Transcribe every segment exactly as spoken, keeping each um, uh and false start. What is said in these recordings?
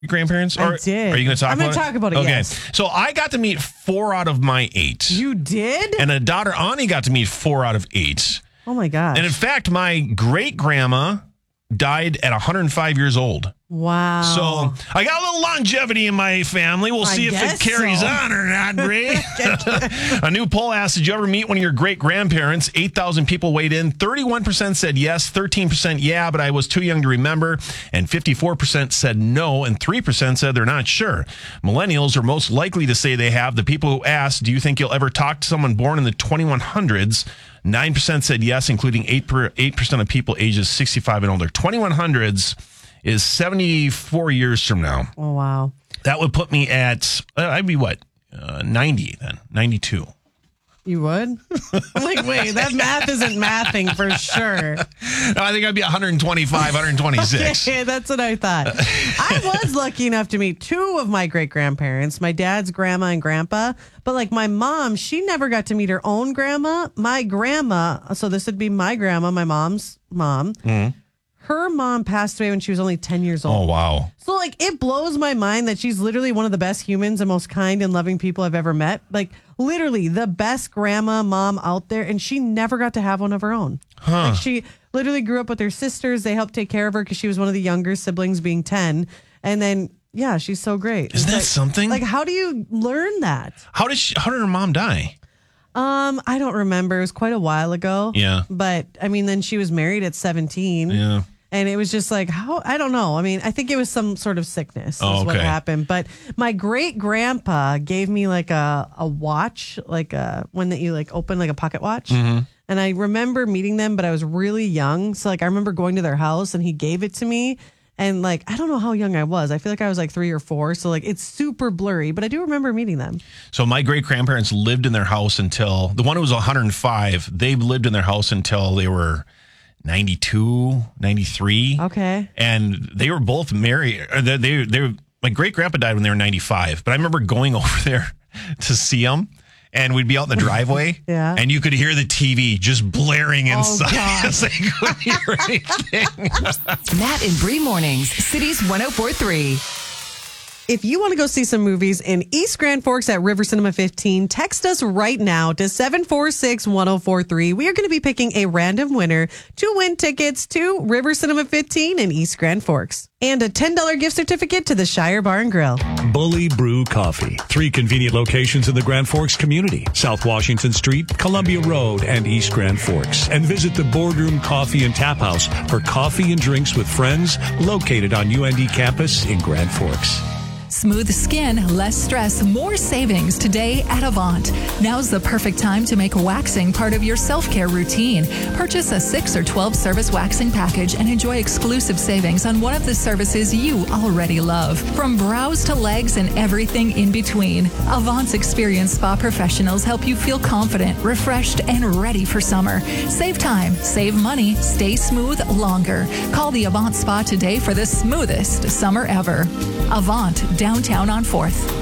grandparents? I Or did. Are you going to talk I'm about gonna it? talk about it, Okay. yes. So I got to meet four out of my eight. You did? And a daughter, Ani, got to meet four out of eight. Oh, my gosh. And in fact, my great-grandma died at one hundred five years old. Wow. So I got a little longevity in my family. We'll I see if it guess carries so. on or not, Bray. A new poll asked, did you ever meet one of your great-grandparents? eight thousand people weighed in. thirty-one percent said yes, thirteen percent yeah, but I was too young to remember. And fifty-four percent said no, and three percent said they're not sure. Millennials are most likely to say they have. The people who asked, do you think you'll ever talk to someone born in the twenty-one hundreds? nine percent said yes, including eight percent of people ages sixty-five and older. twenty-one hundreds is seventy-four years from now. Oh, wow. That would put me at, uh, I'd be what, uh, ninety then, ninety-two. You would? I'm like, wait, that math isn't mathing for sure. No, I think I'd be one twenty-five, one twenty-six. Okay, that's what I thought. I was lucky enough to meet two of my great grandparents, my dad's grandma and grandpa. But like my mom, she never got to meet her own grandma. My grandma, so this would be my grandma, my mom's mom. Mm-hmm. Her mom passed away when she was only ten years old. Oh, wow. So, like, it blows my mind that she's literally one of the best humans and most kind and loving people I've ever met. Like, literally the best grandma, mom out there. And she never got to have one of her own. Huh. Like, she literally grew up with her sisters. They helped take care of her because she was one of the younger siblings, being ten. And then, yeah, she's so great. Isn't It's that like, something? Like, how do you learn that? How did she, how did her mom die? Um, I don't remember. It was quite a while ago. Yeah. But, I mean, then she was married at seventeen. Yeah. And it was just like, how, I don't know. I mean, I think it was some sort of sickness is Oh, what okay. happened. But my great grandpa gave me like a, a watch, like a one that you like open, like a pocket watch. Mm-hmm. And I remember meeting them, but I was really young. So like, I remember going to their house and he gave it to me. And like, I don't know how young I was. I feel like I was like three or four. So like, it's super blurry, but I do remember meeting them. So my great-grandparents lived in their house until, the one who was one hundred five, they lived in their house until they were ninety-two, ninety-three. Okay. And they were both married. or They, they, they were, my great-grandpa died when they were ninety-five. But I remember going over there to see them. And we'd be out in the driveway. Yeah. And you could hear the T V just blaring inside. God. As they couldn't hear anything. Matt and Bree Mornings, Cities one oh four point three. If you want to go see some movies in East Grand Forks at River Cinema fifteen, text us right now to seven four six, one oh four three. We are going to be picking a random winner to win tickets to River Cinema fifteen in East Grand Forks. And a ten dollars gift certificate to the Shire Bar and Grill. Bully Brew Coffee. Three convenient locations in the Grand Forks community. South Washington Street, Columbia Road, and East Grand Forks. And visit the Boardroom Coffee and Tap House for coffee and drinks with friends located on U N D campus in Grand Forks. Smooth skin, less stress, more savings today at Avant. Now's the perfect time to make waxing part of your self-care routine. Purchase a six or twelve service waxing package and enjoy exclusive savings on one of the services you already love. From brows to legs and everything in between, Avant's experienced spa professionals help you feel confident, refreshed, and ready for summer. Save time, save money, stay smooth longer. Call the Avant Spa today for the smoothest summer ever. Avant, downtown on fourth.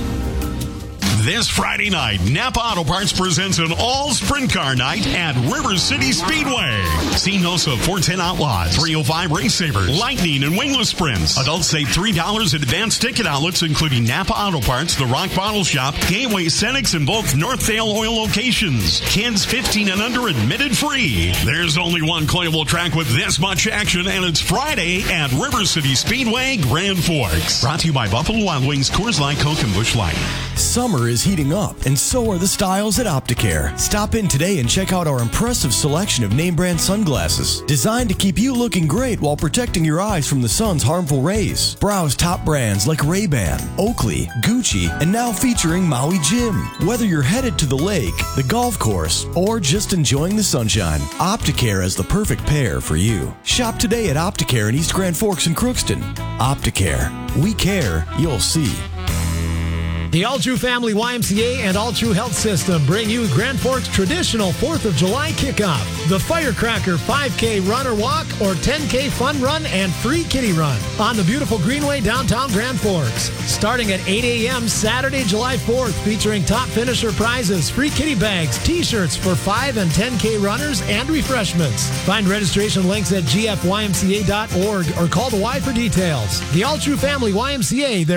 This Friday night, Napa Auto Parts presents an all-sprint car night at River City Speedway. See Nosa four ten Outlaws, three oh five Race Savers, Lightning, and Wingless Sprints. Adults save three dollars at advanced ticket outlets, including Napa Auto Parts, The Rock Bottle Shop, Gateway Cenex, and both Northdale Oil locations. Kids fifteen and under admitted free. There's only one playable track with this much action, and it's Friday at River City Speedway, Grand Forks. Brought to you by Buffalo Wild Wings, Coors Light, Coke, and Busch Light. Summer is heating up, and so are the styles at Opticare. Stop in today and check out our impressive selection of name brand sunglasses, designed to keep you looking great while protecting your eyes from the sun's harmful rays. Browse top brands like Ray-Ban, Oakley, Gucci, and now featuring Maui Jim. Whether you're headed to the lake, the golf course, or just enjoying the sunshine, Opticare is the perfect pair for you. Shop today at Opticare in East Grand Forks and Crookston. Opticare. We care, you'll see. The All True Family Y M C A and All True Health System bring you Grand Forks' traditional fourth of July kickoff. The Firecracker five K run or walk or ten K fun run and free kitty run on the beautiful Greenway downtown Grand Forks. Starting at eight a.m. Saturday, July fourth, featuring top finisher prizes, free kitty bags, t-shirts for five and ten K runners, and refreshments. Find registration links at g f y m c a dot org or call the Y for details. The All True Family Y M C A,